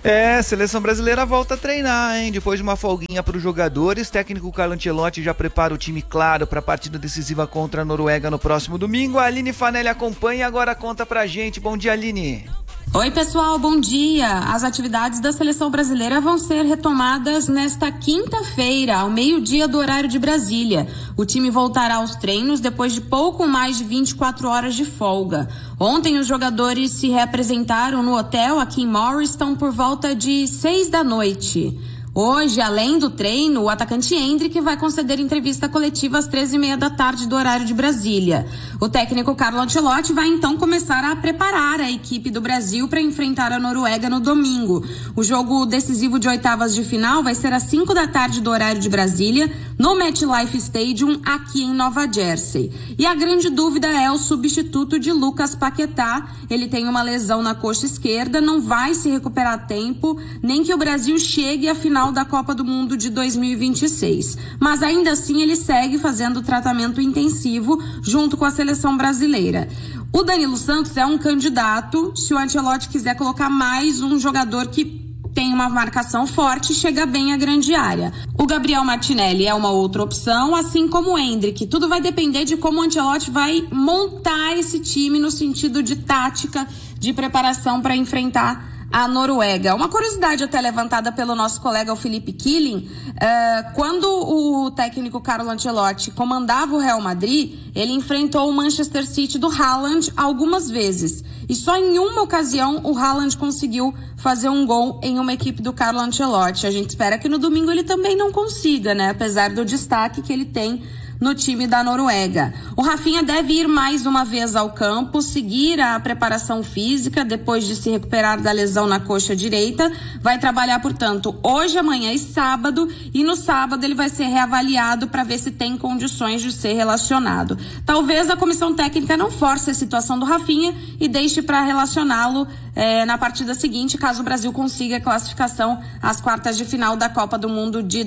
Seleção brasileira volta a treinar, hein? Depois de uma folguinha para os jogadores, técnico Carlo Ancelotti já prepara o time claro para a partida decisiva contra a Noruega no próximo domingo. A Aline Fanelli acompanha e agora conta pra gente. Bom dia, Aline. Oi, pessoal, bom dia. As atividades da seleção brasileira vão ser retomadas nesta quinta-feira, ao meio-dia do horário de Brasília. O time voltará aos treinos depois de pouco mais de 24 horas de folga. Ontem, os jogadores se reapresentaram no hotel aqui em Morristown por volta de 6 da noite. Hoje, além do treino, o atacante Endrick vai conceder entrevista coletiva às 13h30 da tarde do horário de Brasília. O técnico Carlo Ancelotti vai então começar a preparar a equipe do Brasil para enfrentar a Noruega no domingo. O jogo decisivo de oitavas de final vai ser às 5 da tarde do horário de Brasília, no MetLife Stadium, aqui em Nova Jersey. E a grande dúvida é o substituto de Lucas Paquetá. Ele tem uma lesão na coxa esquerda, não vai se recuperar a tempo, nem que o Brasil chegue à final da Copa do Mundo de 2026. Mas ainda assim ele segue fazendo tratamento intensivo junto com a seleção brasileira. O Danilo Santos é um candidato, se o Ancelotti quiser colocar mais um jogador que tem uma marcação forte, chega bem à grande área. O Gabriel Martinelli é uma outra opção, assim como o Endrick. Tudo vai depender de como o Ancelotti vai montar esse time no sentido de tática, de preparação para enfrentar a Noruega. Uma curiosidade até levantada pelo nosso colega o Felipe Killing, quando o técnico Carlo Ancelotti comandava o Real Madrid, ele enfrentou o Manchester City do Haaland algumas vezes. E só em uma ocasião o Haaland conseguiu fazer um gol em uma equipe do Carlo Ancelotti. A gente espera que no domingo ele também não consiga, né? Apesar do destaque que ele tem no time da Noruega. O Rafinha deve ir mais uma vez ao campo, seguir a preparação física depois de se recuperar da lesão na coxa direita. Vai trabalhar, portanto, hoje, amanhã e sábado, e no sábado ele vai ser reavaliado para ver se tem condições de ser relacionado. Talvez a comissão técnica não force a situação do Rafinha e deixe para relacioná-lo na partida seguinte, caso o Brasil consiga a classificação às quartas de final da Copa do Mundo de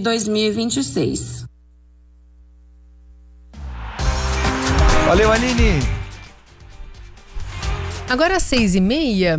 2026. Valeu, Aline. Agora às 6h30.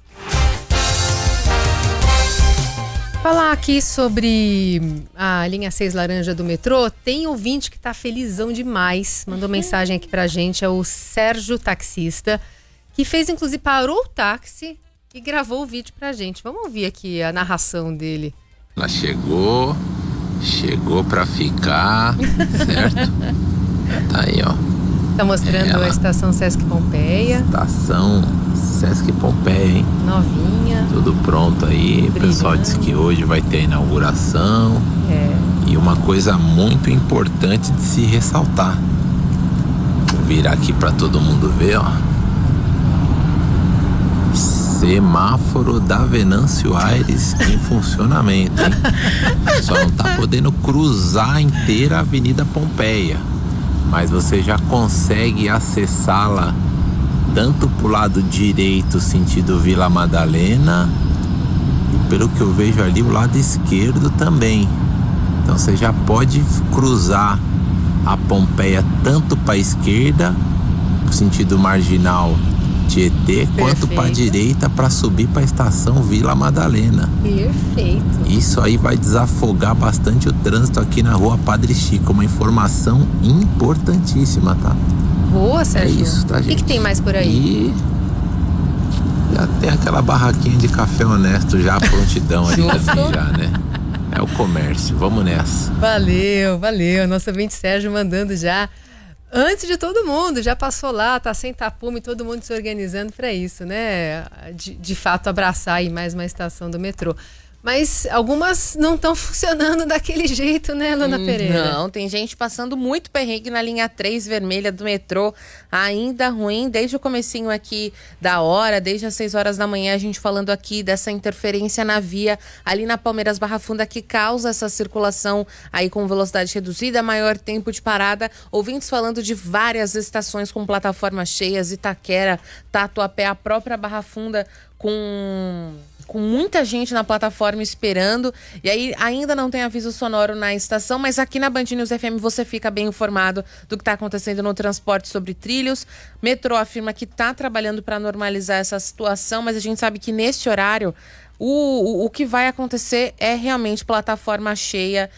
Falar aqui sobre a linha 6 laranja do metrô. Tem ouvinte que tá felizão demais. Mandou mensagem aqui pra gente. É o Sérgio, taxista, que fez, inclusive, parou o táxi e gravou o vídeo pra gente. Vamos ouvir aqui a narração dele. Ela chegou pra ficar, certo? Tá aí, ó. Tá mostrando a estação Sesc Pompeia. Estação Sesc Pompeia, hein? Novinha. Tudo pronto aí. O pessoal disse que hoje vai ter a inauguração. E uma coisa muito importante de se ressaltar. Vou virar aqui pra todo mundo ver, ó. Semáforo da Venâncio Aires em funcionamento, hein? Só não tá podendo cruzar inteira a Avenida Pompeia, mas você já consegue acessá-la tanto pro lado direito, sentido Vila Madalena, e pelo que eu vejo ali, o lado esquerdo também. Então você já pode cruzar a Pompeia tanto para a esquerda, sentido Marginal Tietê, quanto para a direita para subir para a estação Vila Madalena. Perfeito. Isso aí vai desafogar bastante o trânsito aqui na rua Padre Chico. Uma informação importantíssima, tá? Boa, Sérgio. É isso, tá, gente? O que tem mais por aí? E já tem aquela barraquinha de café honesto já, prontidão ali também já, né? É o comércio, vamos nessa. Valeu. Nosso ouvinte Sérgio mandando já antes de todo mundo, já passou lá, tá sem tapume, todo mundo se organizando para isso, né? De fato abraçar aí mais uma estação do metrô. Mas algumas não estão funcionando daquele jeito, né, Lana Pereira? Não, tem gente passando muito perrengue na linha 3 vermelha do metrô, ainda ruim, desde o comecinho aqui da hora, desde as 6 horas da manhã, a gente falando aqui dessa interferência na via, ali na Palmeiras Barra Funda, que causa essa circulação aí com velocidade reduzida, maior tempo de parada, ouvintes falando de várias estações com plataformas cheias, Itaquera, Tatuapé, a própria Barra Funda com muita gente na plataforma esperando, e aí ainda não tem aviso sonoro na estação, mas aqui na Band News FM você fica bem informado do que está acontecendo no transporte sobre trilhos. Metrô afirma que está trabalhando para normalizar essa situação, mas a gente sabe que nesse horário O que vai acontecer é realmente plataforma cheia